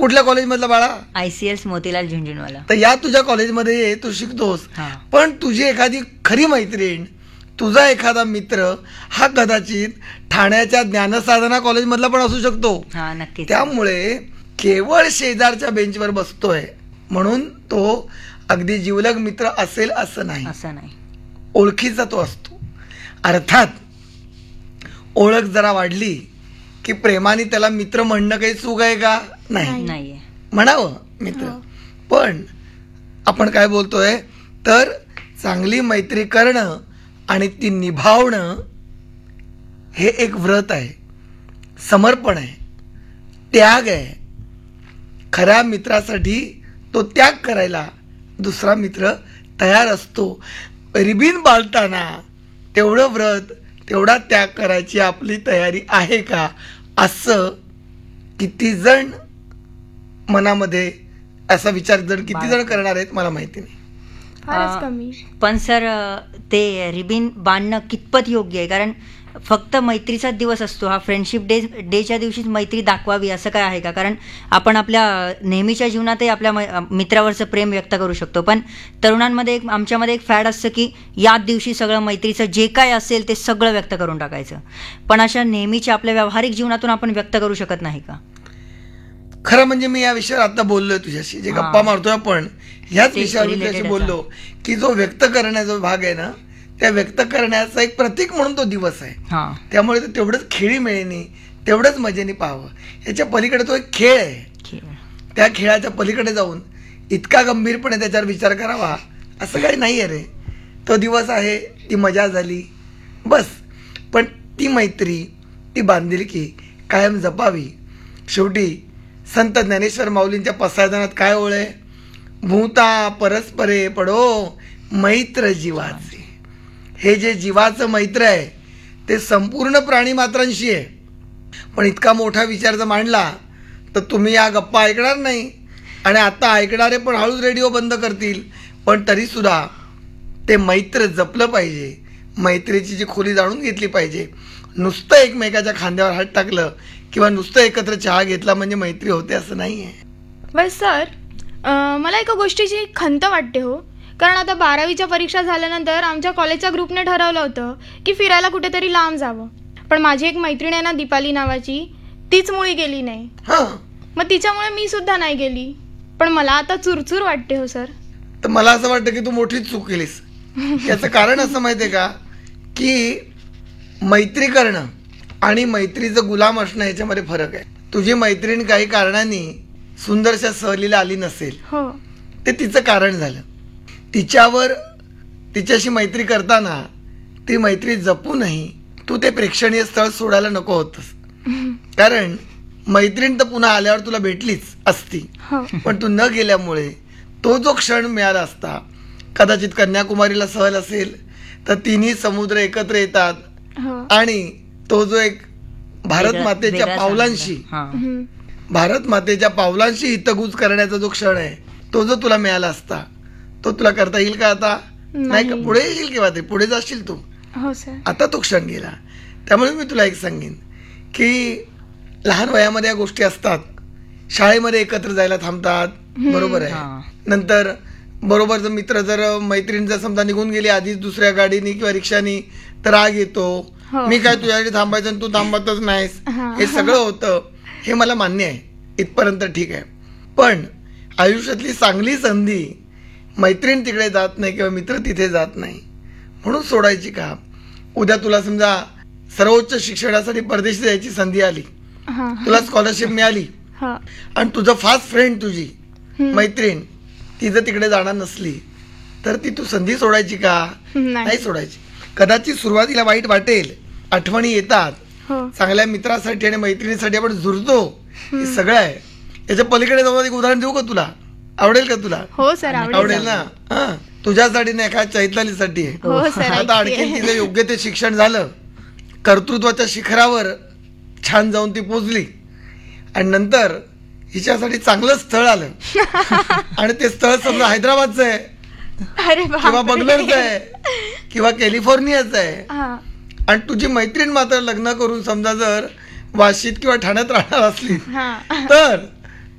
कुठल्या कॉलेजमधला बाळा? ICS मोतीलाल झुंझुनवाला. तर या तुझ्या कॉलेजमध्ये ये, तू शिकतोस. पण तुझी एखादी खरी मैत्रीण, तुझा एखादा मित्र हा कदाचित ठाण्याच्या ज्ञानसाधना कॉलेजमधला पण असू शकतो. नक्की. त्यामुळे केवळ शेजारच्या बेंचवर बसतोय म्हणून तो अगदी जिवलग मित्र असेल असं नाही. ओळखीचा तो असतो. अर्थात ओळख जरा वाढली की प्रेमाने त्याला मित्र म्हणणं काही चूक आहे का? नाही, म्हणावं मित्र. पण आपण काय बोलतोय तर चांगली मैत्री करणं आणि ती निभावणं हे एक व्रत आहे, समर्पण आहे, त्याग आहे. खऱ्या मित्रासाठी तो त्याग करायला दुसरा मित्र तयार असतो. रिबीन बाळताना तेवढं व्रत, तेवढा त्याग करायची आपली तयारी आहे का, असं किती जण मनामध्ये असा विचार किती जण करणार आहेत मला माहिती नाही. पण सर ते रिबीन बांधणं कितपत योग्य आहे? कारण फक्त मैत्रीचा दिवस असतो हा, फ्रेंडशिप डेच्या दिवशीच मैत्री दाखवावी असं काय आहे का? कारण आपण आपल्या नेहमीच्या जीवनातही आपल्या मित्रावरचं प्रेम व्यक्त करू शकतो, पण तरुणांमध्ये आमच्यामध्ये एक फॅड असतं की याच दिवशी सगळं मैत्रीचं जे काय असेल ते सगळं व्यक्त करून टाकायचं. पण अशा नेहमीच्या आपल्या व्यावहारिक जीवनातून आपण व्यक्त करू शकत नाही का? खरं म्हणजे मी या विषयावर आता बोललोय तुझ्याशी, जे गप्पा मारतोय आपण ह्याच विषयावर तुझ्याशी बोललो की जो व्यक्त करण्याचा भाग आहे ना, त्या व्यक्त करण्याचा एक प्रतीक म्हणून तो दिवस आहे. त्यामुळे ते तेवढंच खेळीमेळीने, तेवढंच मजेने पाहावं. याच्या पलीकडे तो एक खेळ आहे. त्या खेळाच्या पलीकडे जाऊन इतका गंभीरपणे त्याच्यावर विचार करावा असं काही नाही आहे रे. तो दिवस आहे, ती मजा झाली बस. पण ती मैत्री, ती बांधिलकी कायम जपावी. शेवटी संत ज्ञानेश्वर माऊलींच्या पसायदानात काय ओळ आहे? भूता परस्परे पडो मैत्र जीवाचे. हे जे जीवाचं मैत्र आहे ते संपूर्ण प्राणी मात्रांशी आहे. पण इतका मोठा विचार जर मांडला तर तुम्ही या गप्पा ऐकणार नाही, आणि आता ऐकणारे पण हळूच रेडिओ बंद करतील. पण तरी सुद्धा ते मैत्र जपलं पाहिजे, मैत्रीची जी खोली जाणून घेतली पाहिजे. नुसतं एकमेकाच्या खांद्यावर हात टाकलं किंवा नुसतं एकत्र चहा घेतला म्हणजे मैत्री होते असं नाही आहे. बस सर, मला एका गोष्टीची खंत वाटते हो. कारण आता 12वीच्या परीक्षा झाल्यानंतर आमच्या कॉलेजच्या ग्रुपने ठरवलं होतं की फिरायला कुठेतरी लांब जावं. पण माझी एक मैत्रीण आहे ना दीपाली नावाची, तीच मुळी गेली नाही. मग तिच्यामुळे मी सुद्धा नाही गेली. पण मला आता चुरचूर वाटते हो सर. तर मला असं वाटतं की तू मोठीच चूक केलीस. याचं कारण असं माहितीये का की मैत्री करणं आणि मैत्रीचं गुलाम असणं याच्यामध्ये फरक आहे. तुझी मैत्रीण काही कारणाने सुंदरशा सहलीला आली नसेल, ते तिचं कारण झालं. तिच्याशी मैत्री करताना ती मैत्री जपूनही तू ते प्रेक्षणीय स्थळ सोडायला नको होतस. कारण मैत्रीण तर पुन्हा आल्यावर तुला भेटलीच असती, पण तू न गेल्यामुळे तो जो क्षण मिळाला असता, कदाचित कन्याकुमारीला सहल असेल तर तिन्ही समुद्र एकत्र येतात आणि तो जो एक भारत मातेच्या पावलांशी हितगुज करण्याचा जो क्षण आहे तो जो तुला मिळाला असता, तो तुला करता येईल का आता? नाही का? पुढे येईल किंवा ते पुढे जाशील तू. आता तो क्षण गेला. त्यामुळे मी तुला एक सांगेन की लहान वयामध्ये या गोष्टी असतात. शाळेमध्ये एकत्र जायला थांबतात, बरोबर आहे. नंतर बरोबर जर मित्र जर मैत्रीण जर समजा निघून गेली आधीच दुसऱ्या गाडीने किंवा रिक्षानी तर राग येतो. मी काय तुझ्यासाठी थांबायचं आणि तू थांबतच नाहीस, हे सगळं होतं. हे मला मान्य आहे, इथपर्यंत ठीक आहे. पण आयुष्यातली चांगली संधी मैत्रीण तिकडे जात नाही किंवा मित्र तिथे जात नाही म्हणून सोडायची का? उद्या तुला समजा सर्वोच्च शिक्षणासाठी परदेशी जायची संधी आली, तुला स्कॉलरशिप मिळाली आणि तुझं फास्ट फ्रेंड तुझी मैत्रीण ती जर तिकडे जाणार नसली तर ती तू संधी सोडायची का? नाही सोडायची. कदाचित सुरुवातीला वाईट वाटेल, आठवणी येतात, चांगल्या मित्रासाठी आणि मैत्रिणीसाठी आपण झुरतो, हे सगळं आहे. याच्या पलीकडे जाऊन एक उदाहरण देऊ का तुला? आवडेल का तुला? हो सर, आवडेल ना. तुझ्यासाठी नाही का, चैतालीसाठी आहे. आता आणखी तिचं योग्य ते शिक्षण झालं, कर्तृत्वाच्या शिखरावर छान जाऊन ती पोचली आणि नंतर हिच्यासाठी चांगलं स्थळ आलं आणि ते स्थळ समजा हैदराबादचं आहे किंवा बंगलोरचं आहे किंवा कॅलिफोर्नियाचं आहे, आणि तुझी मैत्रीण मात्र लग्न करून समजा जर वाशीत किंवा ठाण्यात राहणार असली तर तेवढं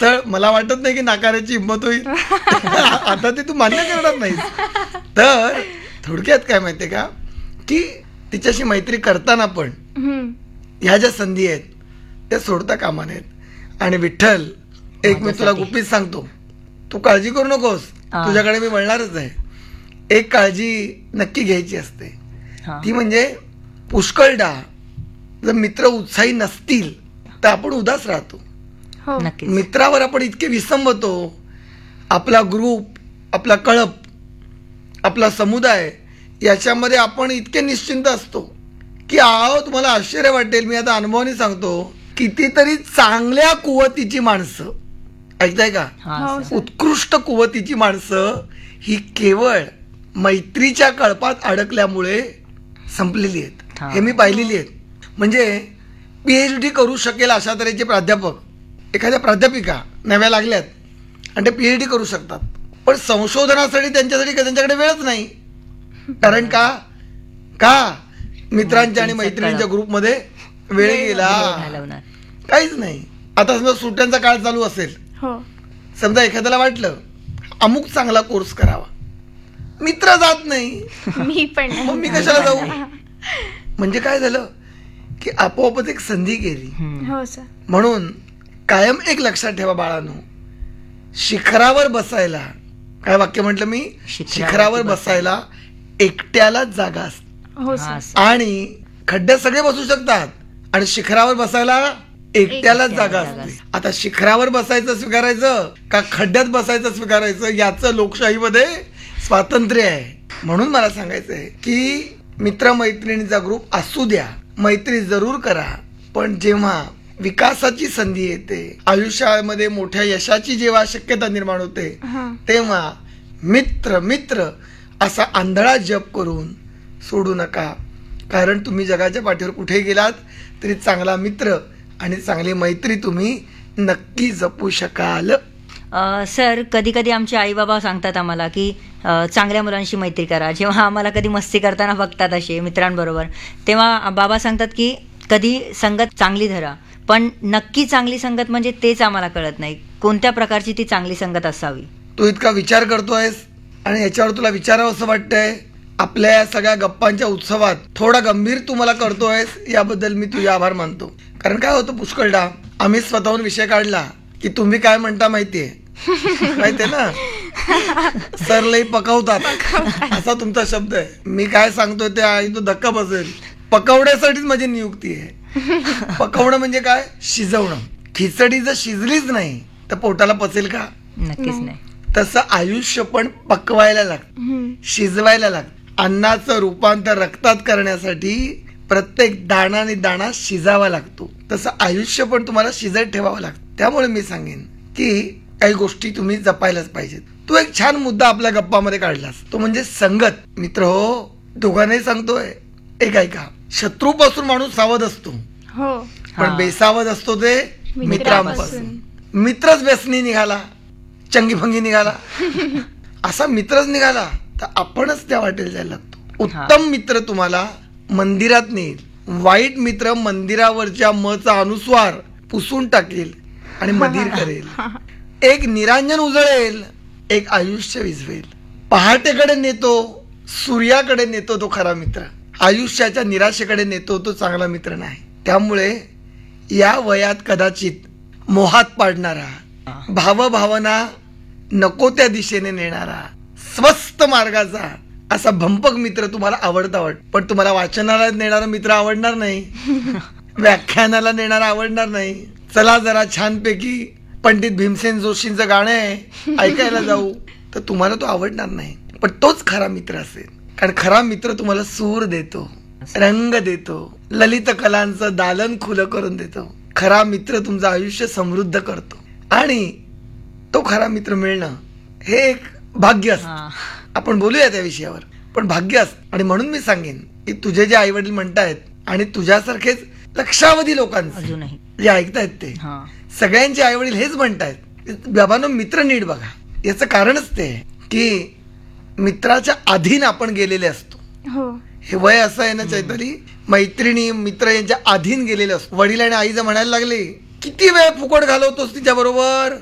स्थळ मला वाटत नाही की नाकारायची हिंमत होईल. आता ते तू मान्य करणार नाहीस. तर थोडक्यात काय माहितीये का, की तिच्याशी मैत्री करताना पण ह्या ज्या संधी आहेत त्या सोडता कामा नयेत. आणि विठ्ठल, एक मी तुला गुपित सांगतो, तू काळजी करू नकोस, तुझ्याकडे मी वळणारच आहे. एक काळजी नक्की घ्यायची असते, ती म्हणजे पुष्कळदा जर मित्र उत्साही नसतील तर आपण उदास राहतो. मित्रावर आपण इतके विसंबतो. आपला ग्रुप, आपला कळप, आपला समुदाय याच्यामध्ये आपण इतके निश्चिंत असतो की तुम्हाला आश्चर्य वाटेल, मी आता अनुभवाने सांगतो, कितीतरी चांगल्या कुवतीची माणसं, ऐकताय का, उत्कृष्ट कुवतीची माणसं ही केवळ मैत्रीच्या कळपात अडकल्यामुळे संपलेली आहेत. हे मी पाहिलेली आहेत. म्हणजे PhD करू शकेल अशा तऱ्हेचे प्राध्यापक, एखाद्या प्राध्यापिका नव्या लागल्यात आणि ते PhD करू शकतात, पण संशोधनासाठी त्यांच्याकडे वेळच नाही. कारण का मित्रांच्या आणि मैत्रिणींच्या ग्रुपमध्ये वेळ गेला, काहीच नाही. आता समजा सुट्ट्यांचा काळ चालू असेल, समजा एखाद्याला वाटलं अमुक चांगला कोर्स करावा, मित्र जात नाही, मग मी कशाला जाऊ. म्हणजे काय झालं की आपोआपच एक संधी गेली. म्हणून कायम एक लक्षात ठेवा बाळांनो, शिखरावर बसायला, काय वाक्य म्हटलं मी, शिखरावर बसायला एकट्यालाच जागा असते. आणि खड्ड्यात सगळे बसू शकतात आणि शिखरावर बसायला एकट्यालाच जागा असते. आता शिखरावर बसायचं स्वीकारायचं का खड्ड्यात बसायचं स्वीकारायचं, याचं लोकशाहीमध्ये स्वातंत्र्य आहे. म्हणून मला सांगायचं आहे की मित्रमैत्रिणीचा ग्रुप असू द्या, मैत्री जरूर करा, पण जेव्हा विकासाची संधी येते, आयुष्यामध्ये मोठ्या यशाची जेव्हा शक्यता निर्माण होते, तेव्हा मित्र मित्र असा आंधळा जप करून सोडू नका. कारण तुम्ही जगाच्या पाठीवर कुठे गेलात तरी चांगला मित्र आणि चांगली मैत्री तुम्ही नक्की जपू शकाल. सर, कधी कधी आमचे आई बाबा सांगतात आम्हाला की चांगल्या मुलांशी मैत्री करा. जेव्हा आम्हाला कधी मस्ती करताना बघतात असे मित्रांबरोबर, तेव्हा बाबा सांगतात की कधी संगत चांगली धरा. पण नक्की चांगली संगत म्हणजे तेच आम्हाला कळत नाही, कोणत्या प्रकारची ती चांगली संगत असावी. तू इतका विचार करतोयस आणि याच्यावर तुला विचारावं असं वाटतंय. आपल्या या सगळ्या गप्पांच्या उत्सवात थोडा गंभीर तू मला करतोयस, याबद्दल मी तुझे आभार मानतो. कारण काय होतं पुष्कळदा, आम्ही स्वतःहून विषय काढला की तुम्ही काय म्हणता माहितीये ना, सर लई पकवतात असा तुमचा शब्द आहे. मी काय सांगतोय ते आई तो धक्का बसेल. पकवण्यासाठीच माझी नियुक्ती आहे. पकवणं म्हणजे काय, शिजवणं. खिचडी जर शिजलीच नाही तर पोटाला पचेल का? नक्कीच नाही. तसं आयुष्य पण पकवायला लागतं, शिजवायला लागतं. अन्नाचं रूपांतर रक्तात करण्यासाठी प्रत्येक दाणा आणि दाणा शिजावा लागतो. तसं आयुष्य पण तुम्हाला शिजत ठेवावं लागतं. त्यामुळे मी सांगेन की काही गोष्टी तुम्ही जपायलाच पाहिजेत. तू एक छान मुद्दा आपल्या गप्पामध्ये काढलास, तो म्हणजे संगत. मित्र हो, दोघांनाही सांगतोय, एक ऐका, शत्रूपासून माणूस सावध असतो, पण बेसावध असतो ते मित्रांपासून. मित्रच व्यसनी निघाला, चंगीफंगी निघाला, असा मित्रच निघाला तर आपणच त्या वाटेल जायला लागतो. उत्तम मित्र तुम्हाला मंदिरात नेईल, वाईट मित्र मंदिरावरच्या मचा अनुस्वार पुसून टाकेल आणि मधीर करेल. एक निरांजन उजळेल, एक आयुष्य विझवेल. पहाटेकडे नेतो, सूर्याकडे नेतो तो खरा मित्र. आयुष्याच्या निराशेकडे नेतो तो चांगला मित्र नाही. त्यामुळे या वयात कदाचित मोहात पाडणारा, भावभावना नको त्या दिशेने नेणारा, स्वस्त मार्गाचा असा भंपक मित्र तुम्हाला आवडता, पण तुम्हाला वाचनाला नेणारा मित्र आवडणार नाही, व्याख्यानाला नेणारा आवडणार नाही. चला जरा छानपैकी पंडित भीमसेन जोशींचं गाणं आहे ऐकायला जाऊ, तर तुम्हाला तो आवडणार नाही. पण तोच खरा मित्र असेल. कारण खरा मित्र तुम्हाला सूर देतो, रंग देतो, ललित कलांचं दालन खुलं करून देतो. खरा मित्र तुमचं आयुष्य समृद्ध करतो. आणि तो खरा मित्र मिळणं हे एक भाग्य असतं. आपण बोलूया त्या विषयावर, पण भाग्य असतं. आणि म्हणून मी सांगेन की तुझे जे आई वडील म्हणतायत आणि तुझ्यासारखेच लक्षावधी लोकांचे जे ऐकतायत ते सगळ्यांचे आई वडील हेच म्हणतायत, बाबांनो मित्र नीट बघा. याचं कारणच ते की मित्राच्या अधीन आपण गेलेले असतो. हे वय असं आहे ना चैताली, मैत्रिणी मित्र यांच्या अधीन गेलेले असतो. वडील आणि आई जर म्हणायला लागले किती वेळ फुकट घालवतोस तिच्या बरोबर,